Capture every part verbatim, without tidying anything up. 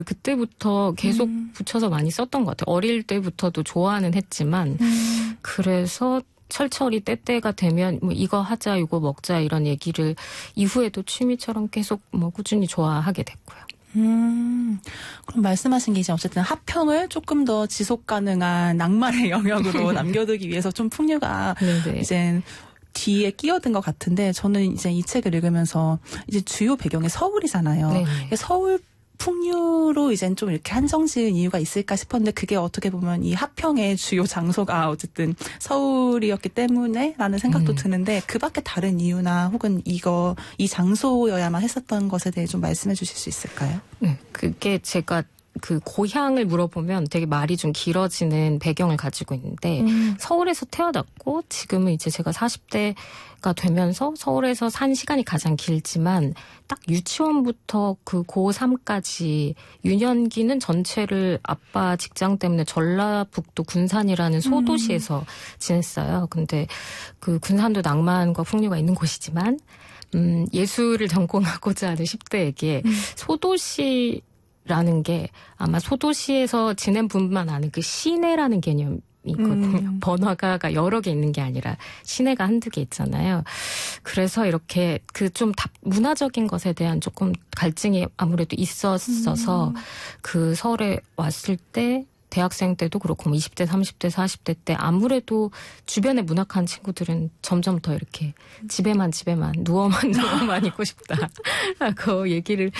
그때부터 계속 음. 붙여서 많이 썼던 것 같아요. 어릴 때부터도 좋아는 했지만 음. 그래서 철철이 때때가 되면 뭐 이거 하자 이거 먹자 이런 얘기를 이후에도 취미처럼 계속 뭐 꾸준히 좋아하게 됐고요. 음, 그럼 말씀하신 게 이제 어쨌든 합평을 조금 더 지속 가능한 낭만의 영역으로 남겨두기 위해서 좀 풍류가 네네. 이제 뒤에 끼어든 것 같은데 저는 이제 이 책을 읽으면서 이제 주요 배경이 서울이잖아요. 네네. 서울 풍류로 이젠 좀 이렇게 한정 지은 이유가 있을까 싶었는데 그게 어떻게 보면 이 합평의 주요 장소가 어쨌든 서울이었기 때문에 라는 생각도 음. 드는데 그 밖에 다른 이유나 혹은 이거 이 장소여야만 했었던 것에 대해 좀 말씀해 주실 수 있을까요? 네, 그게 제가 그 고향을 물어보면 되게 말이 좀 길어지는 배경을 가지고 있는데 음. 서울에서 태어났고 지금은 이제 제가 사십 대가 되면서 서울에서 산 시간이 가장 길지만 딱 유치원부터 그 고삼까지 유년기는 전체를 아빠 직장 때문에 전라북도 군산이라는 소도시에서 음. 지냈어요. 근데 그 군산도 낭만과 풍류가 있는 곳이지만 음, 예술을 전공하고자 하는 십 대에게 음. 소도시 라는 게 아마 소도시에서 지낸 분만 아는 그 시내라는 개념이거든요. 음. 번화가가 여러 개 있는 게 아니라 시내가 한두 개 있잖아요. 그래서 이렇게 그 좀 문화적인 것에 대한 조금 갈증이 아무래도 있었어서 음. 그 서울에 왔을 때 대학생 때도 그렇고 뭐 이십 대, 삼십 대, 사십 대 때 아무래도 주변에 문학한 친구들은 점점 더 이렇게 집에만 집에만 누워만 누워만 있고 싶다라고 얘기를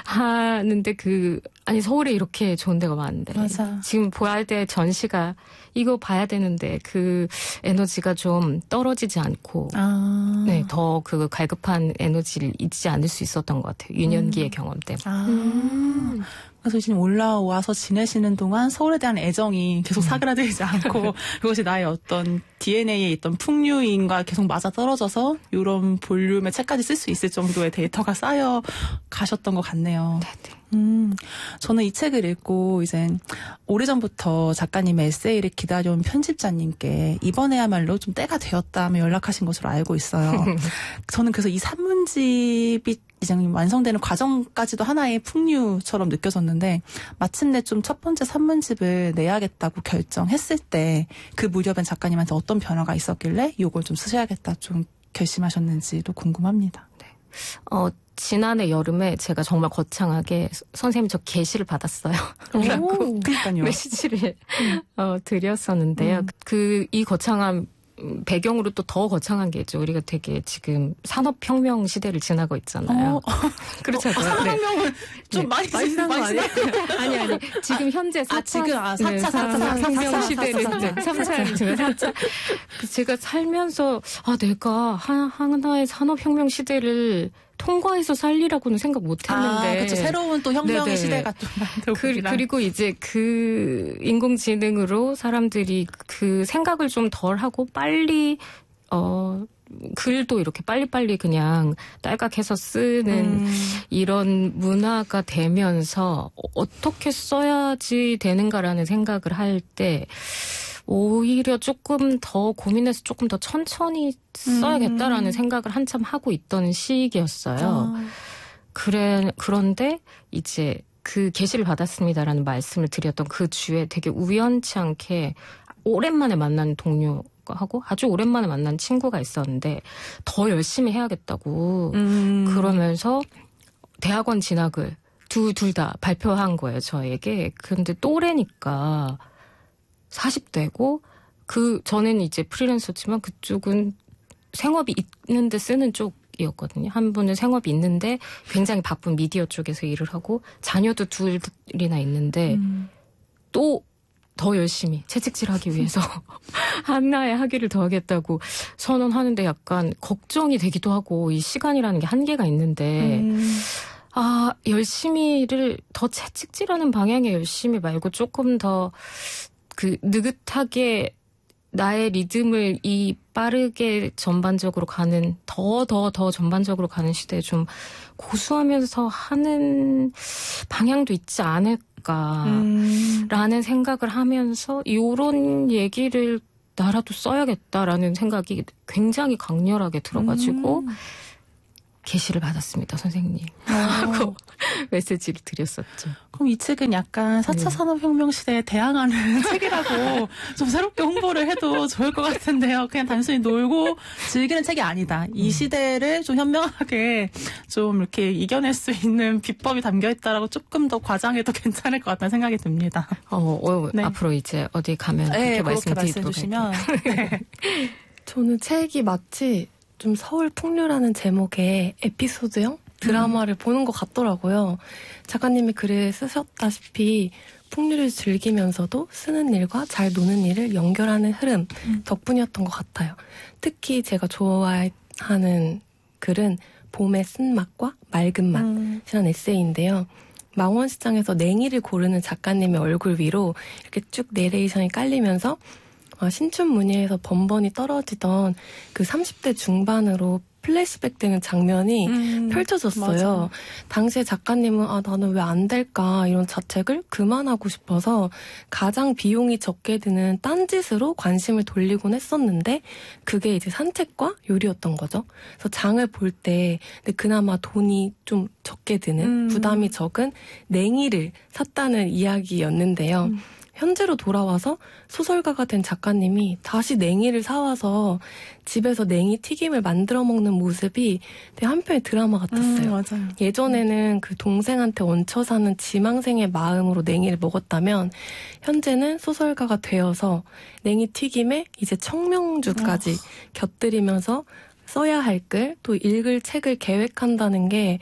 하는데 그 아니 서울에 이렇게 좋은 데가 많은데 맞아. 지금 봐야 될 전시가 이거 봐야 되는데 그 에너지가 좀 떨어지지 않고 아. 네, 더 그 갈급한 에너지를 잊지 않을 수 있었던 것 같아요. 유년기의 음. 경험 때문에. 아. 음. 그래서 지금 올라와서 지내시는 동안 서울에 대한 애정이 계속 사그라들지 않고 그것이 나의 어떤 디엔에이에 있던 풍류인과 계속 맞아떨어져서 이런 볼륨의 책까지 쓸 수 있을 정도의 데이터가 쌓여 가셨던 것 같네요. 네네. 음, 저는 이 책을 읽고 이제 오래전부터 작가님의 에세이를 기다려온 편집자님께 이번에야말로 좀 때가 되었다며 연락하신 것으로 알고 있어요. 저는 그래서 이 산문집이 이제 완성되는 과정까지도 하나의 풍류처럼 느껴졌는데 마침내 좀 첫 번째 산문집을 내야겠다고 결정했을 때 그 무렵엔 작가님한테 어떤 변화가 있었길래 이걸 좀 쓰셔야겠다 좀 결심하셨는지도 궁금합니다. 네. 어, 지난해 여름에 제가 정말 거창하게 선생님 저 게시를 받았어요. 라고 그러니까요. 메시지를 어, 드렸었는데요. 음. 그 이 거창한 배경으로 또 더 거창한 게 있죠. 우리가 되게 지금 산업혁명 시대를 지나고 있잖아요. 어. 그렇죠. 어, 산업혁명은 네. 좀 네. 많이 많이 지난 거 아니에요? 아니, 아니. 지금 현재 사 차, 아, 지금, 아, 사 차, 네, 사 차, 산업혁명 시대는 이제 삼 차였지만 사 차. 제가 살면서, 아, 내가 하, 하나의 산업혁명 시대를 통과해서 살리라고는 생각 못 했는데. 아, 그렇죠. 새로운 또 혁명의 네네. 시대가 또 그, 그리고 이제 그 인공지능으로 사람들이 그 생각을 좀 덜 하고 빨리, 어, 글도 이렇게 빨리빨리 그냥 딸깍해서 쓰는 음. 이런 문화가 되면서 어떻게 써야지 되는가라는 생각을 할 때 오히려 조금 더 고민해서 조금 더 천천히 써야겠다라는 음. 생각을 한참 하고 있던 시기였어요. 아. 그래, 그런데 이제 그 게시를 받았습니다라는 말씀을 드렸던 그 주에 되게 우연치 않게 오랜만에 만난 동료하고 아주 오랜만에 만난 친구가 있었는데 더 열심히 해야겠다고 음. 그러면서 대학원 진학을 두, 둘 다 발표한 거예요, 저에게. 근데 또래니까 사십 대고 그 저는 이제 프리랜서지만 그쪽은 생업이 있는데 쓰는 쪽이었거든요. 한 분은 생업이 있는데 굉장히 바쁜 미디어 쪽에서 일을 하고 자녀도 둘이나 있는데 음. 또 더 열심히 채찍질하기 위해서 하나의 학위를 더 하겠다고 선언하는데 약간 걱정이 되기도 하고 이 시간이라는 게 한계가 있는데 음. 아 열심히를 더 채찍질하는 방향의 열심히 말고 조금 더 그 느긋하게 나의 리듬을 이 빠르게 전반적으로 가는 더 더 더 전반적으로 가는 시대에 좀 고수하면서 하는 방향도 있지 않을까라는 음. 생각을 하면서 이런 얘기를 나라도 써야겠다라는 생각이 굉장히 강렬하게 들어가지고 음. 게시를 받았습니다, 선생님. 하고 메시지를 드렸었죠. 그럼 이 책은 약간 사 차 네. 산업혁명 시대에 대항하는 책이라고 좀 새롭게 홍보를 해도 좋을 것 같은데요. 그냥 단순히 놀고 즐기는 책이 아니다. 이 시대를 좀 현명하게 좀 이렇게 이겨낼 수 있는 비법이 담겨있다라고 조금 더 과장해도 괜찮을 것 같다는 생각이 듭니다. 어, 어 네. 앞으로 이제 어디 가면 네, 그렇게 그렇게 말씀드리도록 말씀해 할게요. 주시면. 네. 저는 책이 마치 좀 서울 풍류라는 제목의 에피소드형 드라마를 음. 보는 것 같더라고요. 작가님이 글에 쓰셨다시피 풍류를 즐기면서도 쓰는 일과 잘 노는 일을 연결하는 흐름 음. 덕분이었던 것 같아요. 특히 제가 좋아하는 글은 봄의 쓴맛과 맑은 맛이라는 음. 에세이인데요. 망원시장에서 냉이를 고르는 작가님의 얼굴 위로 이렇게 쭉 내레이션이 깔리면서 어, 신춘문예에서 번번이 떨어지던 그 삼십 대 중반으로 플래시백 되는 장면이 음, 펼쳐졌어요. 맞아. 당시에 작가님은 아 나는 왜 안 될까 이런 자책을 그만하고 싶어서 가장 비용이 적게 드는 딴짓으로 관심을 돌리곤 했었는데 그게 이제 산책과 요리였던 거죠. 그래서 장을 볼 때 그나마 돈이 좀 적게 드는 음. 부담이 적은 냉이를 샀다는 이야기였는데요. 음. 현재로 돌아와서 소설가가 된 작가님이 다시 냉이를 사와서 집에서 냉이 튀김을 만들어 먹는 모습이 되게 한편의 드라마 같았어요. 음, 맞아요. 예전에는 그 동생한테 얹혀 사는 지망생의 마음으로 냉이를 먹었다면 현재는 소설가가 되어서 냉이 튀김에 이제 청명주까지 어. 곁들이면서 써야 할 글, 또 읽을 책을 계획한다는 게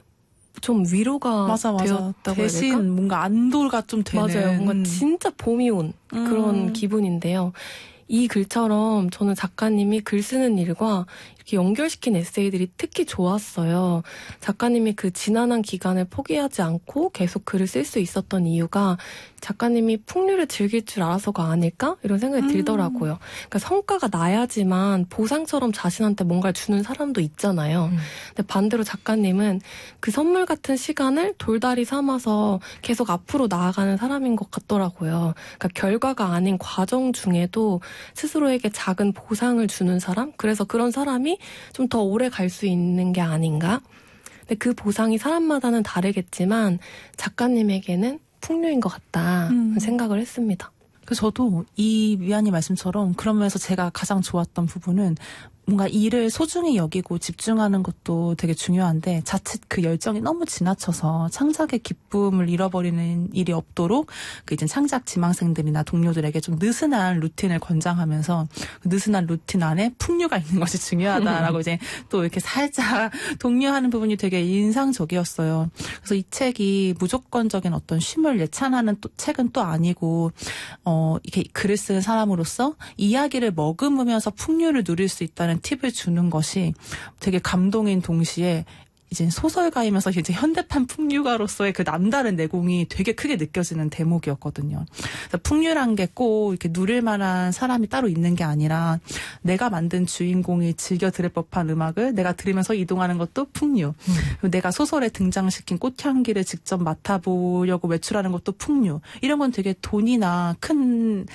좀 위로가 맞아, 맞아. 되었다고 해야 될까? 대신 뭔가 안도가 좀 되는. 맞아요. 뭔가 음. 진짜 봄이 온 그런 음. 기분인데요. 이 글처럼 저는 작가님이 글 쓰는 일과 이렇게 연결시킨 에세이들이 특히 좋았어요. 작가님이 그 지난한 기간을 포기하지 않고 계속 글을 쓸 수 있었던 이유가 작가님이 풍류를 즐길 줄 알아서가 아닐까? 이런 생각이 음. 들더라고요. 그러니까 성과가 나야지만 보상처럼 자신한테 뭔가를 주는 사람도 있잖아요. 음. 근데 반대로 작가님은 그 선물 같은 시간을 돌다리 삼아서 계속 앞으로 나아가는 사람인 것 같더라고요. 그러니까 결과가 아닌 과정 중에도 스스로에게 작은 보상을 주는 사람? 그래서 그런 사람이 좀 더 오래 갈 수 있는 게 아닌가? 근데 그 보상이 사람마다는 다르겠지만 작가님에게는 풍류인 것 같다 음. 생각을 했습니다. 그 저도 이 위안이 말씀처럼 그러면서 제가 가장 좋았던 부분은 뭔가 일을 소중히 여기고 집중하는 것도 되게 중요한데 자칫 그 열정이 너무 지나쳐서 창작의 기쁨을 잃어버리는 일이 없도록 그 이제 창작 지망생들이나 동료들에게 좀 느슨한 루틴을 권장하면서 그 느슨한 루틴 안에 풍류가 있는 것이 중요하다라고 이제 또 이렇게 살짝 독려하는 부분이 되게 인상적이었어요. 그래서 이 책이 무조건적인 어떤 쉼을 예찬하는 또 책은 또 아니고 어 이렇게 글을 쓰는 사람으로서 이야기를 머금으면서 풍류를 누릴 수 있다는 팁을 주는 것이 되게 감동인 동시에 이제 소설가이면서 이제 현대판 풍류가로서의 그 남다른 내공이 되게 크게 느껴지는 대목이었거든요. 그래서 풍류란 게 꼭 이렇게 누릴 만한 사람이 따로 있는 게 아니라 내가 만든 주인공이 즐겨 들을 법한 음악을 내가 들으면서 이동하는 것도 풍류. 음. 그리고 내가 소설에 등장시킨 꽃향기를 직접 맡아보려고 외출하는 것도 풍류. 이런 건 되게 돈이나 큰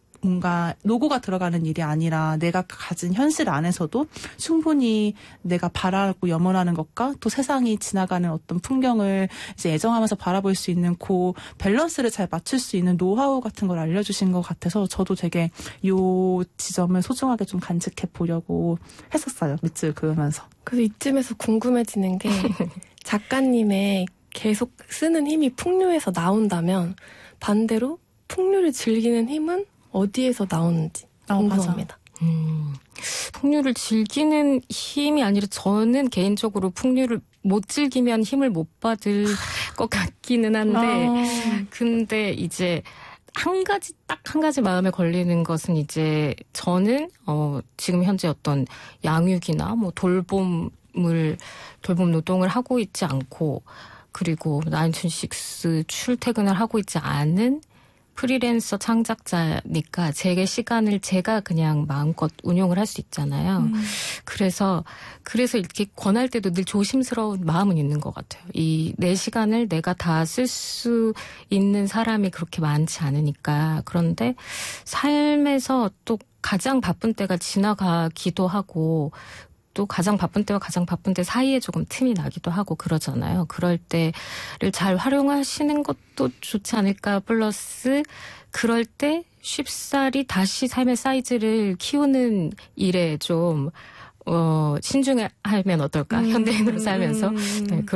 뭔가 노고가 들어가는 일이 아니라 내가 가진 현실 안에서도 충분히 내가 바라고 염원하는 것과 또 세상이 지나가는 어떤 풍경을 이제 애정하면서 바라볼 수 있는 그 밸런스를 잘 맞출 수 있는 노하우 같은 걸 알려주신 것 같아서 저도 되게 요 지점을 소중하게 좀 간직해 보려고 했었어요. 밑줄 그으면서. 그래서 이쯤에서 궁금해지는 게 작가님의 계속 쓰는 힘이 풍류에서 나온다면 반대로 풍류를 즐기는 힘은 어디에서 나오는지 궁금합니다. 어, 음, 풍류를 즐기는 힘이 아니라 저는 개인적으로 풍류를 못 즐기면 힘을 못 받을 것 같기는 한데 아. 근데 이제 한 가지 딱 한 가지 마음에 걸리는 것은 이제 저는 어, 지금 현재 어떤 양육이나 뭐 돌봄을 돌봄 노동을 하고 있지 않고 그리고 나인투식스 출퇴근을 하고 있지 않은 프리랜서 창작자니까 제 시간을 제가 그냥 마음껏 운용을 할 수 있잖아요. 음. 그래서 그래서 이렇게 권할 때도 늘 조심스러운 마음은 있는 것 같아요. 이 내 시간을 내가 다 쓸 수 있는 사람이 그렇게 많지 않으니까. 그런데 삶에서 또 가장 바쁜 때가 지나가기도 하고 또 가장 바쁜 때와 가장 바쁜 때 사이에 조금 틈이 나기도 하고 그러잖아요. 그럴 때를 잘 활용하시는 것도 좋지 않을까. 플러스 그럴 때 쉽사리 다시 삶의 사이즈를 키우는 일에 좀 어, 신중하면 어떨까? 음, 현대인으로 음, 살면서. 음. 네,